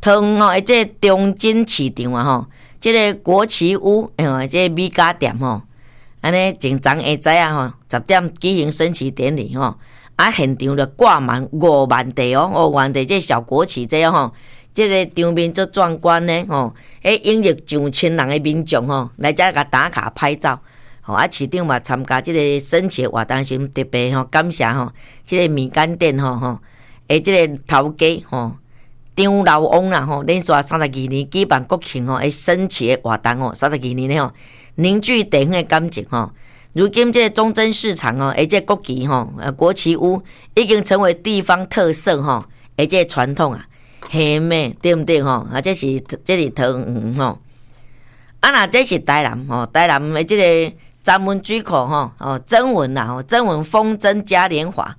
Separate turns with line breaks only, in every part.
桃园吼，这中正市场啊吼，这个国旗屋，这个米家店吼，安尼正昨下早啊吼，10点举行升旗典礼吼，啊现场就挂满5万地哦，5万地这小国旗这吼，这个场面足壮观呢吼，引入上千人的民众吼来遮甲打卡拍照。吼啊，市长嘛参加即个升旗活动时，特别吼感谢吼，即个米干店吼，即个头家吼张老翁啦吼，连续32年举办国庆吼升旗的活动吼，32年吼凝聚地方的感情吼。如今即个中正市场吼，即个国旗吼，国旗屋已经成为地方特色吼，即个传统啊，嘿咩对不对吼？啊，这是桃园吼，啊那这是台南吼，台南的即个。咱们水库吼，征文啦，征文风筝嘉年华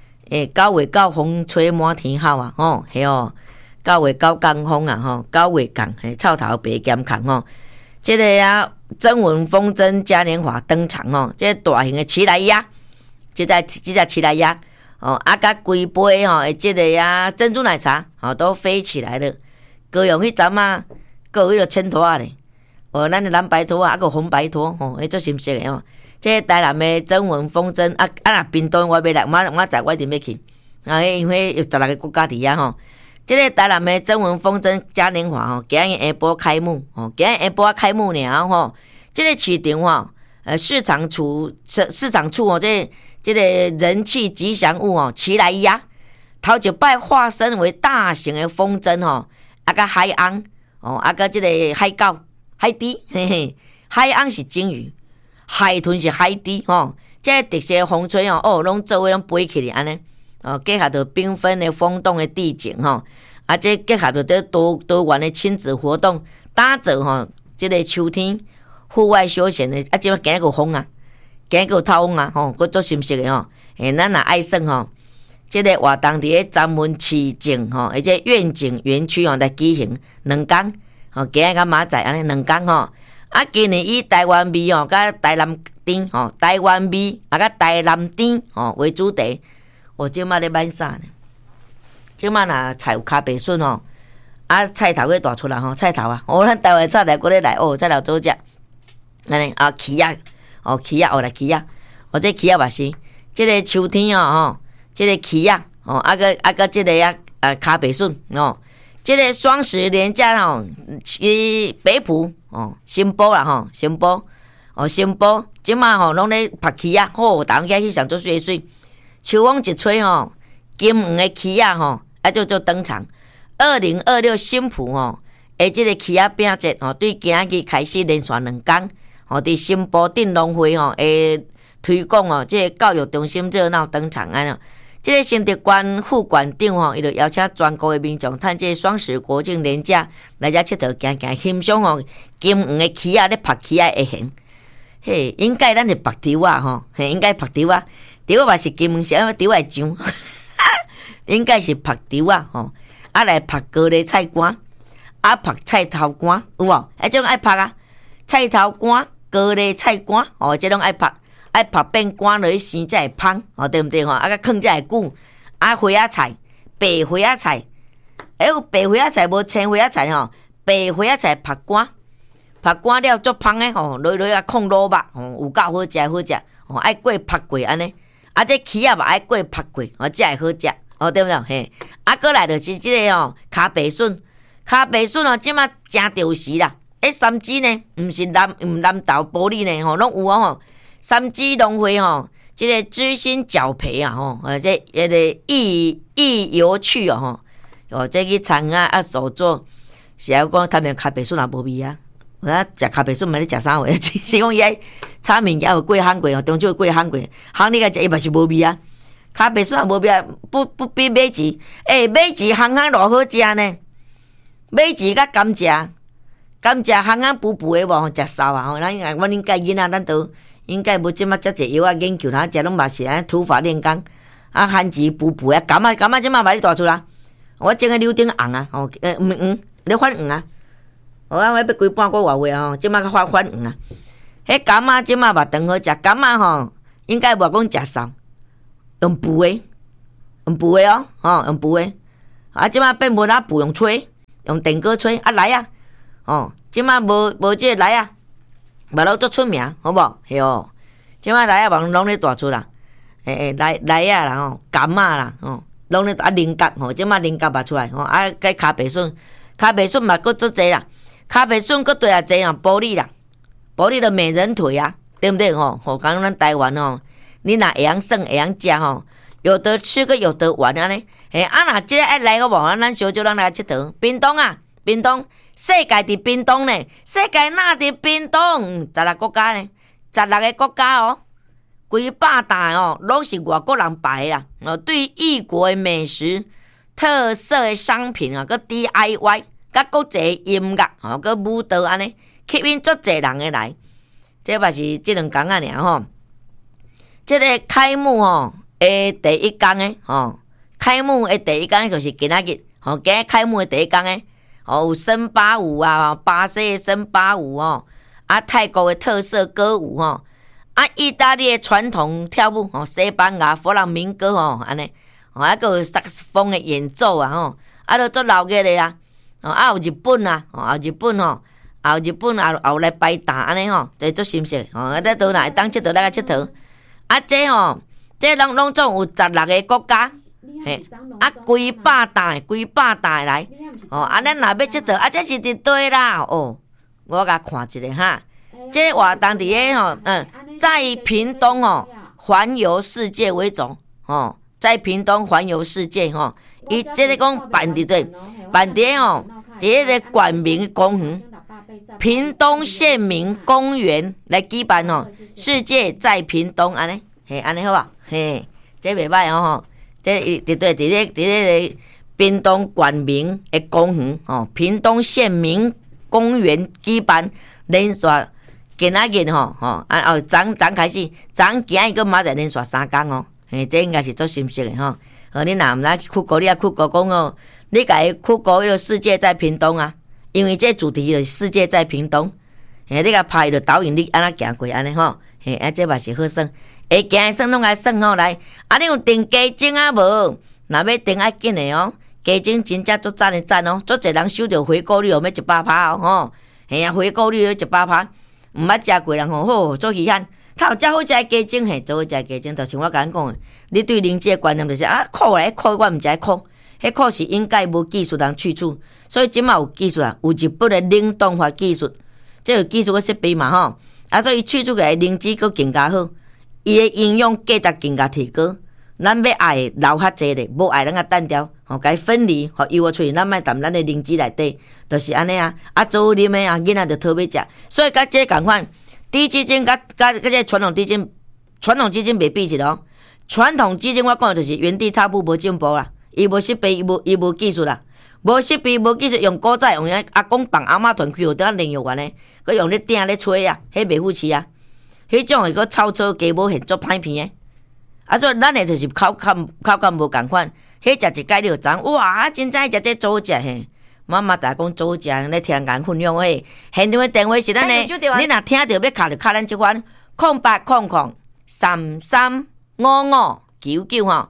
，9月9风吹满天好啊，嘿哦，9月9降风啊，9月降，臭头白咸空吼，这个啊，征文风筝嘉年华登场哦，这个大型的奇来鸭，这只奇来鸭啊，甲规杯这个啊珍珠奶茶都飞起来了，高雄迄阵啊，有迄个千拖啊咧。咱的蓝白拖啊，还有红白拖迄足新色的哦。这台南的征文风筝若屏东我要来，我知我一定要去。因为有16个国家伫遐吼。这个台南的征文风筝嘉年华吼，今日下晡开幕今日下晡开幕尔吼。这个市场市场处这个人气吉祥物奇来鸭，头一摆化身为大型的风筝甲海翁甲这个海狗。海猪，嘿嘿，海翁是鲸鱼，海豚是海猪这特色的风吹拢做伙拢飞起来安尼结合着缤纷的风动的地景这结合着多元的亲子活动，打造这个秋天户外休闲的即摆今日有风啊，今日有透风啊佫足新鲜的咱若爱耍这个活动伫咧咱们市政而且愿景园区来举行2天。今日甲明仔安尼2天今年以台湾味甲台南甜台湾味甲台南甜为主题。即马咧买啥呢？即马若菜有咖啡笋菜头个大出来菜头啊，咱台湾菜头过咧来菜头做食，安尼起仔来起仔这起仔嘛是，即个秋天即个起仔个即个咖啡笋这个双十连假去北埔新埔啦新埔即马拢咧拍起啊，当起上做水，秋风一吹金黄的起啊就登场。2026新埔这个起啊饼节对今仔日开始连续2天伫新埔镇农会会推广这个教育中心热闹登场安这个新竹县副馆长伊就邀请全国的民众趁这双十国庆连假来遮佚佗行欣赏金黄的旗咧拍旗的会行。应该咱是白条啊应该白条啊，条嘛是金黄色，条会上，应该是白条啊来拍高丽菜干，拍菜头干有无？这种爱拍啊，菜头干、高丽菜干这种爱拍。爱拍变干落去生才会芳对毋对甲放才会久花仔菜、白花仔菜，白花仔菜无青花仔菜白花仔菜拍干了足芳的落啊控卤肉有够好食爱过拍过安尼这起仔嘛爱过拍过才会好食对毋对嘿过来就是即个咖啡笋即马真着时啦三枝呢毋是蓝豆玻璃呢拢有三枝农会这个知心饺皮这个意有趣这去参手做，是要讲他们咖啡笋也无味啊。我食咖啡笋嘛咧食啥货？是讲伊爱炒面也有过烘过中秋过烘过，烘你甲食伊嘛是无味啊。咖啡笋也无味啊，不比马糍。马糍烘偌好食呢？马糍甲甘蔗烘补补的无食烧啊！咱我恁家囡仔咱都。应该无即马遮济药研究，食拢嘛是安土法炼钢番薯补补甘即马买你大出啦！我种个柳丁红咧反黄我要规半个月即马个反黄迄甘即马嘛长好食，甘应该无讲食烧，用补的用补的即马变无哪补用吹， 用电锅吹啊来啊，哦，即马无即个来啊，嘛拢足出名，好无？嘿哦，即马来啊，网拢咧大出啦，来啊啦吼，柑仔啦，吼，拢咧啊菱角吼，即马菱角嘛出来吼，啊个咖啡笋嘛佫足济啦，咖啡笋佫对啊济啊，玻璃啦，玻璃的美人腿啊，对不对吼？吼，讲咱台湾吼，你若会晓耍会晓食吼。有得吃个有得玩安尼，若即个爱来个无，咱小酒咱来佚佗。屏东啊，屏东，世界伫屏东呢，世界哪伫屏东？16个国家呢，16个国家哦，几百大哦，拢是外国人摆啦。哦，对异国的美食、特色的商品啊，个 DIY， 甲国际音乐哦，个舞蹈安尼，吸引足侪人的来。这嘛是即2工啊尔吼，即个开幕吼。第一天诶，吼，开幕的第一天就是今仔日，吼，今日开幕的第一天诶，吼，有森巴舞啊，巴西的森巴舞哦，啊，泰国的特色歌舞吼，啊，意大利的传统跳舞吼，西班牙弗朗明哥吼，安尼，吼，啊，个有萨克斯风的演奏啊，吼，啊，都做闹热的啊，啊，有日本啊，吼，日本吼，有日本也来摆搭安尼吼，就做新色，吼，啊，在倒来当佚佗来个佚佗，啊，这吼。这拢总有16个国家，啊，几百大来，哦，啊，咱若要佚佗，啊，这是伫对啦，哦，我甲看一下哈，这活动伫个吼，在屏东哦，环游世界为主，哦，在屏东环游世界吼，伊这个讲办伫对，办伫哦，伫迄个管民公园，屏东县民公园来举办哦，世界在屏东安尼，嘿，安尼好啊。嘿，这袂歹哦，这伫对伫个屏东管民的公园哦，屏东县民公园举办连续今仔日吼昨开始，昨今仔个马仔连续3天哦，嘿，这应该是做新式的吼。你若毋来去国，你啊去国讲哦，你家去国迄个世界在屏东啊，因为这主题就是世界在屏东，嘿，你甲拍着导引，你安怎行过安尼吼，嘿，啊这嘛是好耍。会行的算拢爱算吼来，啊你有订加钟啊无？若要订爱紧的哦，加钟真正足赞的赞哦，足侪人收到回购率有要100%哦吼，嘿啊回购率有100%，毋捌食过人吼，好做稀罕，他有遮好食的加钟嘿，做好食的加钟，就像我甲恁讲的，你对人这个观念就是啊苦来苦，我毋知苦，迄苦是应该无技术人去除，所以即马有技术啊，有日本的冷冻法技术，这有技术个设备嘛吼，啊所以去除个灵芝佫更加好。伊的营养价值更加提高，咱要爱留较济咧，无爱咱个单调，吼，甲伊分离，吼，游出去，咱莫踮咱的灵芝内底，就是安尼啊。啊，做啉的啊，囡仔就特别食，所以甲这共款，低基金甲这传统基金袂比一咯。传统基金我讲的就是原地踏步，无进步啦，伊无设备，伊无技术啦，无设备无技术，用古早用阿公放阿嬷团开学当炼药丸咧，佮用咧鼎咧吹啊，迄袂富气啊。迄种会个草草鸡母现做歹片诶，啊，所以咱诶就是口感无共款。迄食一解你就知，哇，真正食这做食嘿。妈妈大讲做食，咧听人分享诶。现场诶电话是咱诶，你若听到要敲就敲咱即款0800335599吼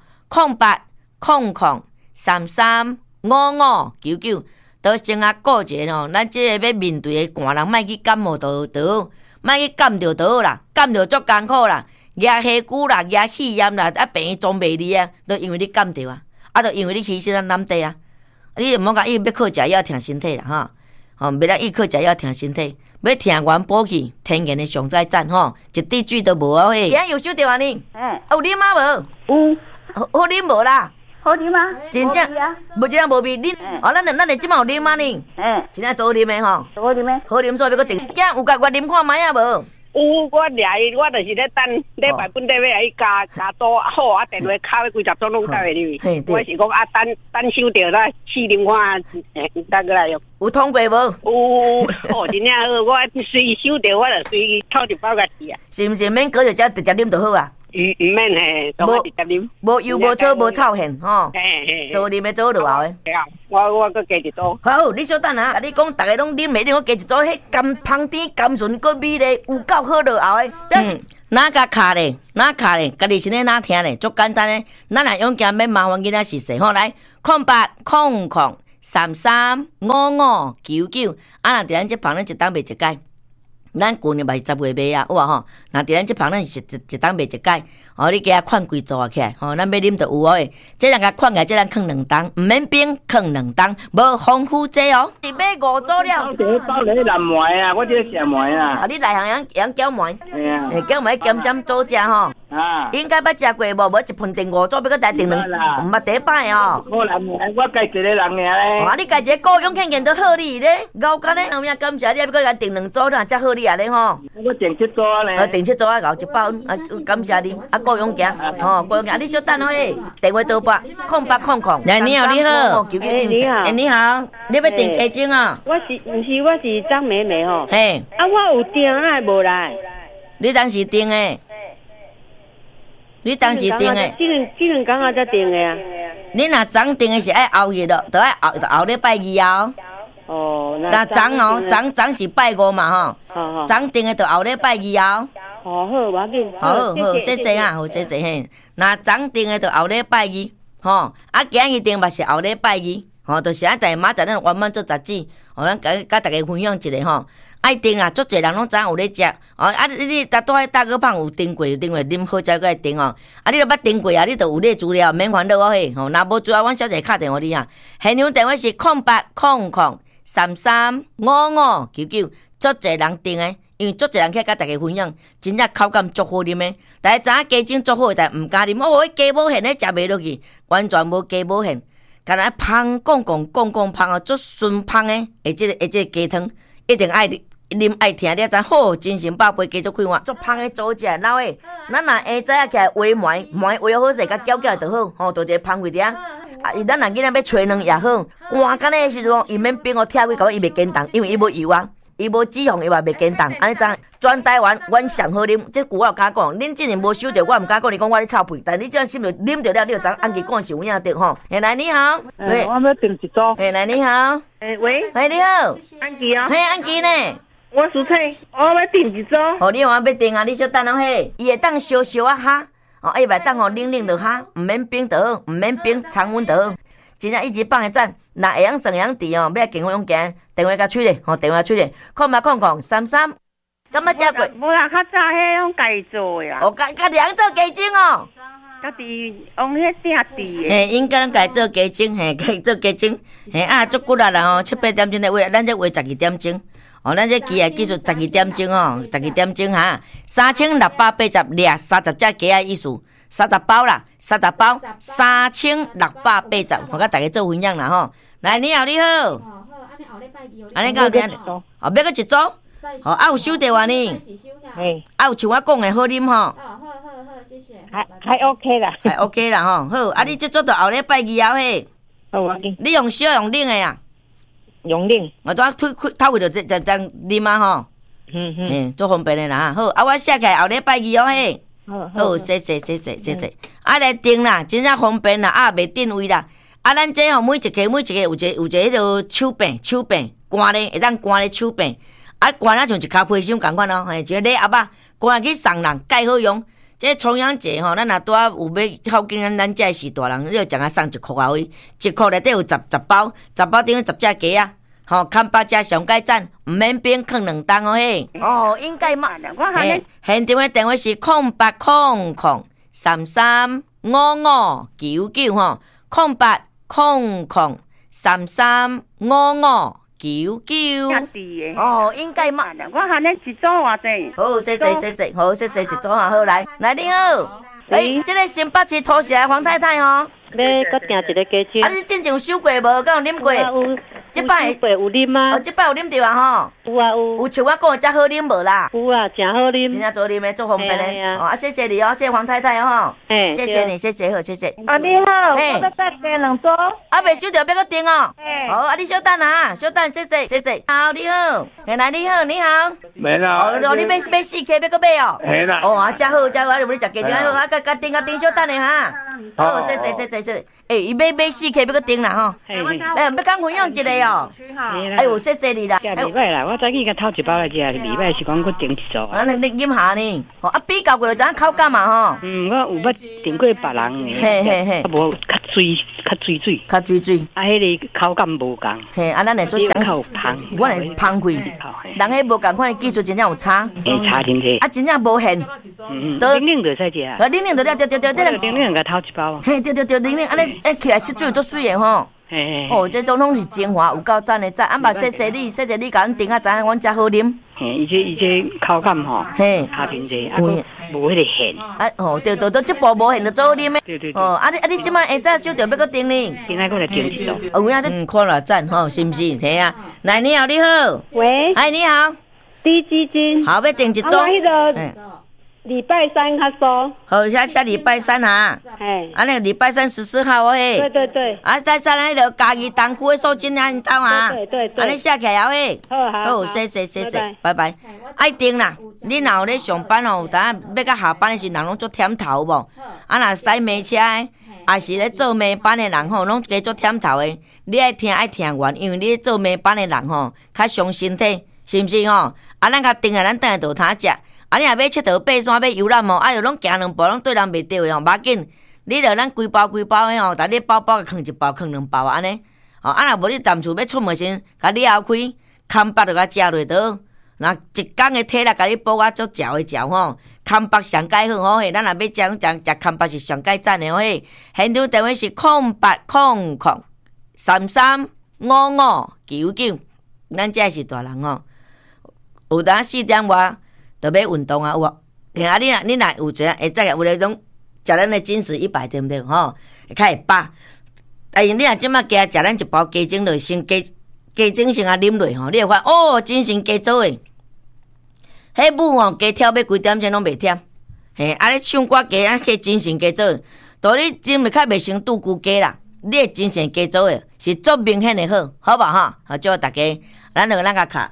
，0800335599。都先啊顾一下吼，咱即个要面对诶寒人，莫去感冒就好。莫去感着就好啦，感着足艰苦啦，牙下骨啦，牙肺炎啦，啊病总袂离啊，都因为你感着啊，啊，都因为你牺牲咱男地啊，你毋好讲伊要靠食药疼身体啦哈，吼，袂当伊靠食药疼身体，要疼元补气，天然的上再赞吼，一滴水都无啊嘿。今日有收到啊你？有啉啊无？有，好啉无啦？
好啉吗？
真正，无真正无味，恁哦，咱即摆有啉啊呢？真正做啉的吼，
好啉的，
好啉所以要搁订。今有甲我啉看卖啊无？
有，我掠伊，我就是咧等礼拜本底要来加多好啊，电话敲要几十钟拢到会入。我是讲啊，等收到啦，试啉看，等过来用。
有通过无？
有，哦，真正好，我随收到我就随偷一包甲吃啊。
是毋是免隔着只直接啉就好啊？
毋免嘿，我直接啉。
无油无草无臭hen吼。做啉的做落后的。
我搁加一组。
好，你稍等啊！你讲大家拢啉袂啉，我加一组，迄甘芳甜、甘顺、搁美丽，有够好落后的。哪甲卡咧？哪卡咧？家己先咧哪听咧？足简单咧。咱若用行免麻烦囡仔试试吼，来 335599，啊，若伫咱即旁咱一档卖一届，咱旧年嘛是10月买啊，有啊吼，若伫咱即旁咱是一档卖一届。哦，你加款规组啊起来，吼，咱要啉就有哦诶。这人甲款起来，这人放2档，毋免冰，放2档，无防腐剂哦。是买5组了。
包咧蓝糜啊，我这食糜啊。
啊，你内行养搅糜？
系啊。
搅糜咸咸做食吼。
啊。
应该捌食过无？无一盆订5组，要搁来订2，毋捌第一摆哦。
我蓝糜，我家一个人尔咧。
啊，你家一个雇佣肯见都好你咧，牛干咧，后面感谢你，要搁来订2组，才好你啊咧吼。
我订7组咧。
订7组啊，搞1包，啊，感谢你，啊，雇佣行。哦，过年你稍等哦嘿，电话多拨0800。来，你好，你好，
你好，
你好，你要订鸡精啊？
我是张妹妹吼。
嘿。
啊，我有订啊，无来。
你当时订的？这
两天啊才订的啊。
你若昨订的是爱后日咯，就爱后礼拜2哦。
哦，
那昨是拜5嘛吼。昨订的就后礼拜2哦。
好，无要紧。
好，谢谢啊，好谢谢嘿。那昨订的就后礼拜2，吼，啊，今日订嘛是后礼拜2，吼，就是咱明仔载咱圆满做杂志，吼，咱甲大家分享一下吼。爱订啊，足侪人拢知影有咧食，哦，啊，你大哥胖有订过，啉好食过来订哦。啊，你若捌订过啊，你就有咧资料，免烦恼我嘿，吼，若无资料，阮小姐敲电话你啊。现场电话是0800335599，足侪人订诶。因为足侪人去甲大家分享，真正口感足好啉诶。大家知影鸡精足好，但毋敢啉。迄鸡无馅咧食袂落去，完全无鸡无馅，干那芳讲芳哦，足顺芳诶。即个鸡汤一定爱啉爱听，你知好，精神饱杯鸡足快活，足芳诶做食老诶。咱若下早起来煨糜好势，甲搅就好，吼，就一个芳味伫啊。啊，咱若囡仔要吹卵也好，寒干诶时阵，伊免冰哦，跳开搞伊袂坚冻，因为伊无油啊。伊无脂肪，伊嘛袂坚冻，安尼怎？全台湾阮上好啉，这句我有敢讲。恁之前无收着，我毋敢讲你讲我咧臭屁，但你这样心就啉着了，你就知安吉讲是有影得吼。来你好，
我要订一组。
来你好，
喂，
你好，
安吉啊，
嘿安吉呢？
我蔬菜，我要订一组。
哦，你要订啊？你稍等哦嘿，伊会当烧烧啊哈，哦，伊袂当吼冷就哈，毋免冰就好，毋免冰常温就好。真正一直放个赞，若会晓算会晓治哦，要经过用行，电话甲取咧，吼电话取咧，080033，敢捌食过？
无啦，较早迄种家做的啦。
哦，家己人做鸡精哦。
家己用迄订制的。
嘿，应该咱家做鸡精，嘿，家做鸡精，嘿啊，足骨力啦吼，7、8点钟来话，咱这话12点钟，哦，咱这期的技术12点钟哦，12点钟哈，3680粒30只鸡的意思。30包啦，30包3680，我甲大家做分享啦吼。来，你好，你好。哦，好，安尼到听。哦，要搁一组。哦，啊有收到啊呢？
嘿。
啊有像我讲的好啉吼。哦，
好，谢谢。还 OK 啦。
还 OK 啦吼，好，啊你这做到后礼拜2后嘿。
好，我给。
你用烧用冷的啊？
用冷。
我拄头位就这啉啊吼。做方便的啦好，啊我写起来后礼拜2嘿。好，谢谢。啊来订啦，真正方便啦，啊袂定位啦。啊，咱这吼每一个有一个迄个手柄干咧，会当干咧手柄。啊，干啊像一咖啡箱共款哦，嘿，一个礼盒啊，干去送人，介好用。这重阳节吼，咱若拄啊有要孝敬咱这是大人，你要将啊送1箍啊位，1箍内底有10包，10包等于10只鸡啊。吼，看8只上盖赞，毋免冰，放2档哦嘿。哦，应该嘛。现场的电话是0800335599吼，0800335599。哦，应该嘛。
我喊你一组偌济。
好，谢谢，好，谢谢一组啊，好来，你好。这个新北市土城黄太太吼。
要搁订一个鸡精。
啊，你之前有收过无？敢有啉过？
有。
这摆
有啉啊？
哦，这摆有啉着啊吼。
有啊有。
有像我讲的遮好啉无啦？
有啊，真好啉。
真正做啉的，做方便的。哦，啊，谢谢你哦，谢谢黄太太哦。谢谢你，谢谢好，谢谢。
啊，你好，我要再订2组。
啊，未收到要搁订哦。好，啊，你稍等啊，稍等，谢谢。好，你好，原来你好。
没啦。
哦，你买4K要搁买哦。
嘿啦。
哦，啊，真好，啊，你要食鸡精，好，啊，甲订稍等的哈。好，谢谢。 伊买4克要搁订啦吼。要讲分享一个哦。哎呦，谢谢你啦。
礼拜啦，我早起甲偷一包来食，礼拜是讲搁订一组。
你饮下呢？吼，比较过就知影口感嘛吼。
我有捌订过别人的，
嘿嘿嘿，
无较水。迄个口感无共。
嘿，咱来做相
口芳，
我来芳开。人迄无共款的技术真正有差。
差真济。
真正无限。
零零就使食啊。
零零就对。
零零甲偷一包。
嘿，对，零零安尼起来色水足水的吼。哦，这种拢是精华，有够赞的赞。啊，嘛谢谢你甲阮订啊，知影阮遮好啉。
伊这口感吼，差真济，啊，无迄个咸。
啊，哦，对，这部无咸就做好啉的。
对。
哦，你即摆下早收着要搁订呢？
今仔过来订一组。
有影看偌赞吼，是毋是？睇啊，来你好，你好。
喂。
哎，你好。
低基金。
好，要订一组。
礼拜3较收。
好，下礼拜3啊。那个礼拜314号嘿。
对。
再那个嘉义东区的收金啊，你懂啊？
对。
你写起来嘿。好，谢谢，拜拜。爱订啦，你若有咧上班哦，等下要到下班的时，人拢做忝头无？若驶马车的，也是咧做马班的人吼，拢加做忝头的。你爱听完，因为你做马班的人吼，较伤身体，是毋是吼？咱甲订咱等下就通食。你若要佚佗爬山要游览哦，哎哟，拢行2步，拢对人袂对哦，无要紧。你着咱规包的哦，但你包甲放1包，放2包安尼。哦，若无你淡厝要出门时，甲你后开，空腹着甲食落倒。若一工的体力甲你补啊，足嚼吼，空腹上解好吼嘿。咱若要食空腹是上解赞的吼嘿。现场电话是0800335599，咱这是大人哦。有当4点外。就要运动啊，有无？你若有一下会再有咧种食咱的金石100，对毋对？吼，会较会饱。但是你若即马加食咱一包鸡精落，先鸡精先啊啉落吼，你会发哦，精神加做诶。迄舞吼加跳要几点钟拢袂忝，你唱歌加迄精神加做，道你真袂较袂成拄久加啦。你的精神加做诶是足明显诶好，好无吼？好，祝大家，咱甲卡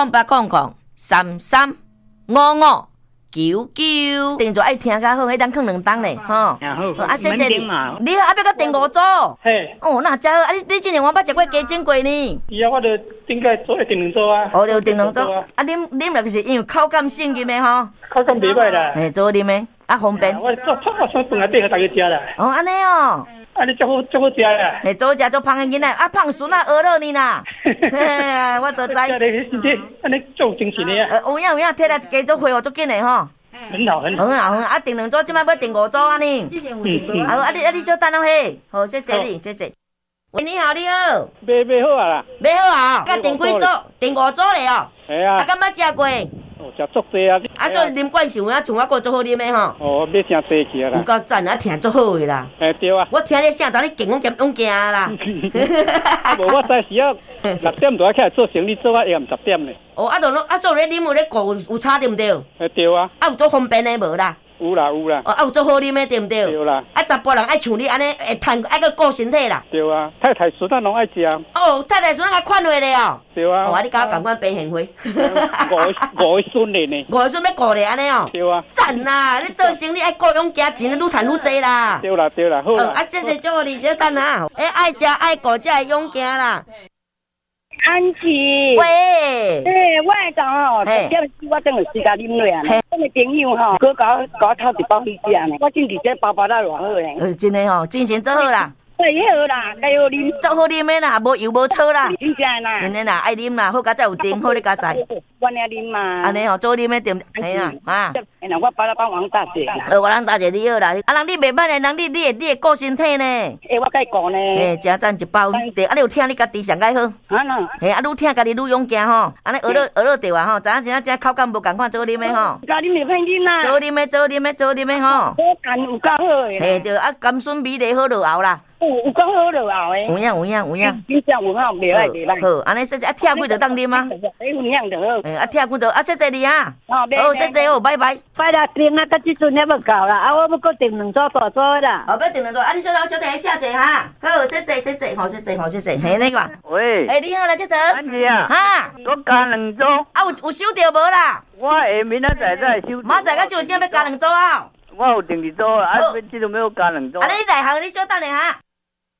08005599，订座爱听较好，迄当放2档咧，吼。
好，
谢谢你。你好，要搁订5组。
嘿。
哦，那真好。你之前我捌食过鸡精粿呢。
是啊，我着顶个做订2组啊。
哦，着订2组。啉落就是因为口感性入的吼。
口感袂歹啦。
做啉的，方便。
我做饭内底互大家食啦。
哦，安尼哦。
你足好食啦！
做食做芳的囡仔，芳孙啊学了你啦。我都知。安
尼足精神的啊。
有影，体力加做恢复足紧的吼。
很好。
订2组，即摆要订5组啊呢。你小等下嘿。好，谢谢你，谢谢。喂，你好。
买好啊啦。
买好啊，甲订几组？订5组咧哦。
系啊。
敢捌食过？
食足济啊！
做啉惯是有影，像我个足好啉的吼。
哦，要听济去啦。
有够赞啊，听足好的啦。
对啊。
我听你声，知你劲，我兼勇行啦。
无我知时啊，6点就要起来做生理，做到夜10点咧。
哦，做咧啉有咧顾有差对毋对？
对啊。
有做方便的无啦？
有啦。
哦，有做好啉的对毋对？
对啦。
查甫人爱像你安尼会趁爱个顾身体啦。
对啊，太太孙咱拢爱食。
哦，太太孙咱爱款落咧哦。
对啊。
哦，你甲我共款白现花。
五个孙咧呢。
五个孙要顾咧安尼哦。
对啊。
赞啦！你做生意爱顾勇加钱，愈趁愈济啦。
对啦，好啦。
谢谢祝你小等啊！爱食爱顾才会勇行啦。
安琪，
喂，
我会讲哦，10点4我等下时间啉落啊。我的朋友吼，佮我偷一包去食呢。我真伫这包包仔偌好诶。
真诶吼，精神足好啦。
对，好啦，该好啉，
足好啉诶啦，无油无醋啦。
真正啦。
真诶啦，爱啉啦，好佳才有订，好你佳才。
我俩啉嘛。
安尼吼，做啉诶对，系啦，啊。
我包了帮王大姐。
王大姐你好啦，人你袂歹诶，人你会顾身体呢。
我该顾呢。
真赞一包，对，你有听你家己上解好。愈听家己愈勇行吼，安尼学了对啊吼，知影这口感无共款做啉诶吼。
家啉袂歹啉啦。
做啉诶吼。
好干有够好诶。
嘿，对，甘笋米粒好落后啦。
有够好落后诶。有
影。
真正有好，袂歹。
好，安尼说跳几就当啉啊。
分享就好。
跳几就谢谢你啊。
好，
谢谢哦，拜拜。
拜啦，订啊，到即阵还无够啦，我要搁订2组大组啦。
要订2组，你小弟下者哈。好，谢谢，谢谢，嘿那个。
喂。
你好，来这头。
安琪啊。
哈。
我加2组。
有收到无啦？
我下明仔载再收。
明仔载到今要加2组啊。
我有订2组啊，即阵要加2组。
你内行，你小等下哈。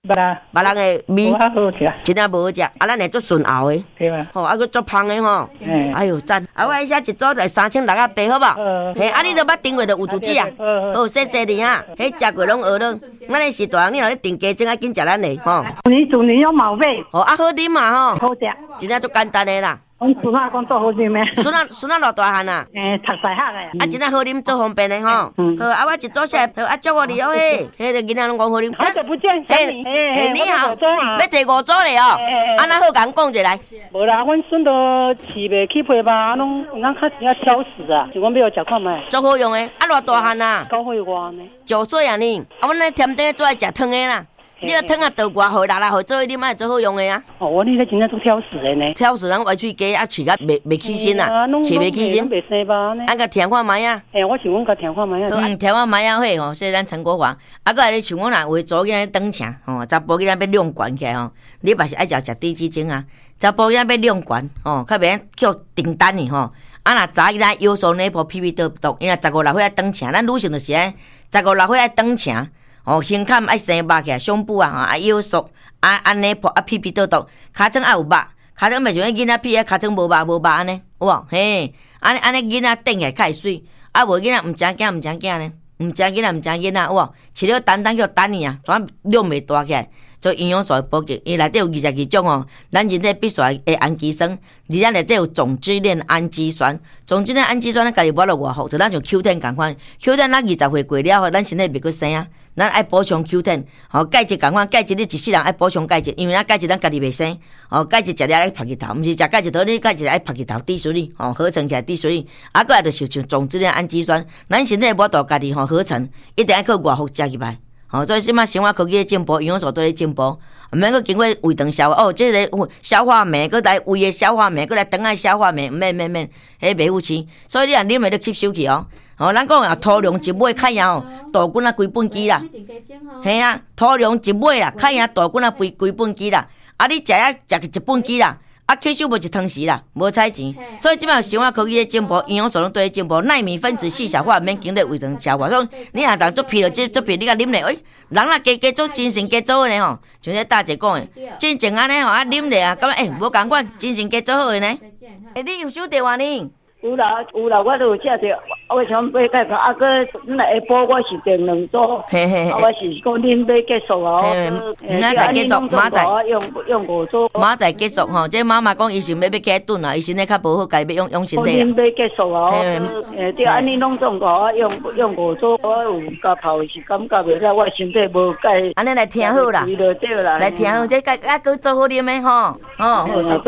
别人的味
无好食，
真正无好食，咱会做顺喉的，
对啊，
吼，佫做芳的吼，哎呦赞！我迄只一组就3600好无？嘿，你都捌订过就有主旨啊，好，谢谢你啊，迄食过拢学了，咱的是大人，你若咧订鸡精，紧食咱的吼。
祝你有毛病。
哦，好啉嘛吼，
好食，
真正足简单的啦。
阮孙仔讲做好啉的，
孙仔偌大汉啊？
读西学的。
真正好啉，做方便的吼。好，我一组下来，祝我你哦嘿，迄个囡仔拢讲好啉。
好久不见，
你好，要第5组嘞哦。安那好，甲阮讲一下来。
无啦，阮孙都饲袂起皮吧，拢咱较钱啊消食啊，就阮要食看卖。
足好用的，偌大汉啊
9岁外呢。
9岁啊你，阮咧添丁做爱食汤的啦。你个汤啊倒偌好，6好做啉爱做好用的啊。
哦，你咧真正做挑食的呢。
挑食，咱歪喙鸡啊，饲甲袂起身啊，饲袂起身。
袂生吧呢？
咱甲听看卖啊。
我想讲甲听看卖啊。
听看卖啊伙吼，说咱陈国华，啊，个你像我若为做囡仔长请吼，查甫囡仔要量悬起来吼，你嘛是爱食低脂精啊。查甫囡仔要量悬吼，较免叫订单呢吼。啊，若早囡仔腰酸内破、屁屁倒毒，因为15、16岁爱长请，咱女性就是爱15、16岁爱长请。哦，胸坎爱生肉起来，胸部啊腰缩，内破屁屁倒毒，尻川爱有肉，尻川袂像囡仔屁尻川无肉安尼，有无？嘿，安尼囡仔顶起来较会水，啊无囡仔毋食囝呢，毋食囡仔，有无？饲了单叫单尔啊，怎量袂大起来？做营养素的补给，伊内底有22种哦，咱人体必须的氨基酸，而咱内底有总支链氨基酸，总支链氨基酸咱家己抹落偌好，就咱像 Q10 共款 ，Q10 咱20岁过了后，咱身体袂阁生啊。咱爱补充 Q10， 吼钙质共款，钙质你一世人爱补充钙质，因为钙质咱家己袂生，吼钙质食了爱晒日头，毋是食钙质倒你钙质爱晒日头滴水哩，吼合成起来滴水哩，啊过来就是像总质量氨基酸，咱身体无度家己吼合成，一定爱靠外服食入来，吼所以即马生活科技的进步，营养素都咧进步，毋免去经过胃肠消化，即个消化酶，搁来胃的消化酶，搁来肠的消化酶，免，迄袂有吃，所以你若啉了你吸收去哦。哦，咱讲啊，土量一尾较赢哦，大菌啊规本机啦，嘿啊，土量一尾啦，较赢大菌啊规本机啦，啊你食一本机啦，啊吸收无一汤匙啦，无彩钱，所以即摆生活科技的进步，营养素拢对进步，奈米分子细小化，免经历胃肠消化，所以你若当做疲劳，做疲你甲啉咧，人啊加做精神加做呢吼，像迄大姐讲的，真正安尼吼啊啉咧啊，感觉无共款，精神加做好的呢，你有收到啊你？
有啦，我都有食着。我想买介绍，搁那下晡我是订2组，我是讲恁要结束哦。
明仔结束，明仔
用5组。
明仔结束吼，这妈妈讲伊想要起来炖啊，伊身体较无好，家己要用身体。
恁要结束哦。对，安尼拢总我用5组，我有甲泡是感觉袂歹，我身体无解。
安尼来听好啦，来听好，这搁做好啉的吼，吼。
我买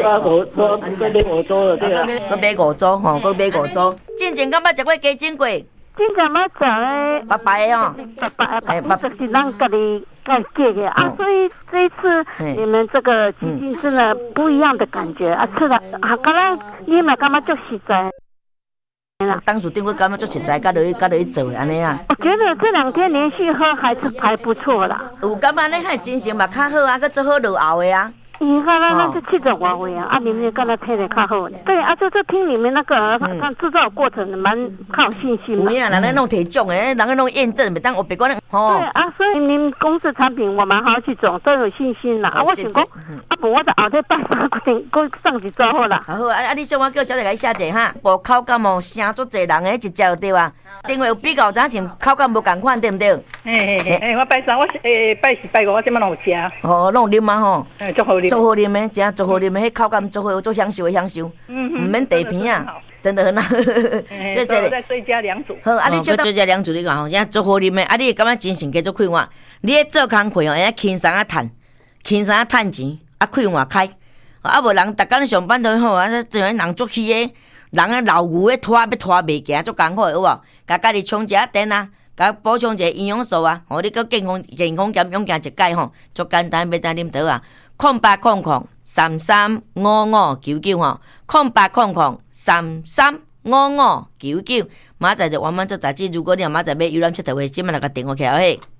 5组了，对啦。
搁买5组吼。搁买5组，进前敢捌食过鸡精过？
真正捌食
白白的哦，
白就是咱家己借的啊，所以这一次你们这个基金真的不一样的感觉啊，吃了啊，刚刚你买干嘛就实在。
当时订过感觉足实在，甲落去做安尼啊。
我觉得这2天连续喝还不错啦。
有感觉你还精神嘛较好啊，佮做好落后的啊。
你看那是70多岁啊，明年跟他配的较好。对啊，就听你们那个制造过程蛮靠信心嘛。
有影，人咧弄提奖诶，人咧弄验证，袂当我别讲咧。
对啊，所以您公司产品我蛮好去做，都有信心啦。我想讲，不，我在后头拜三决定搁上一组好啦。
好啊，你想我叫小姐甲你写者哈，无口感哦，声足侪人诶，一食就对啊。另外有比较早前口感无共款，对毋对？
我拜三，我拜4、拜5，我即摆拢有食。
哦，拢有啉嘛吼。
足好啉。
做好啉的，真做好啉的，迄口感做好，做享受的享受，唔免地片啊，真的很好。谢谢你。
再追加2组。
好，啊，你再追加2组，你讲吼，现做好啉的，啊，你感觉精神加做快活，你咧做工课哦，轻松啊趁钱，啊开换开，啊无人逐工上班都好啊，这人做起的，人啊老牛咧拖袂行，做艰苦的有无？甲家己充一下电啊。甲补充一下营养素啊，吼！你搁健康减勇行一解吼，足简单，要当啉倒啊！0800335599吼，0800335599。明仔载就晚晚做杂志，如果你明仔载要游览佚佗话，即摆来甲电话起来嘿。